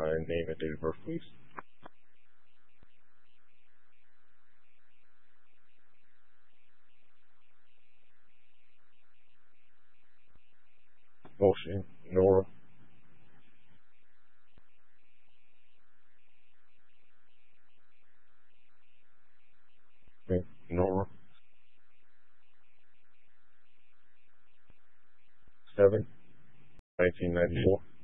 name and date of birth, please. Motion, Nora. Nora. 7, 1994.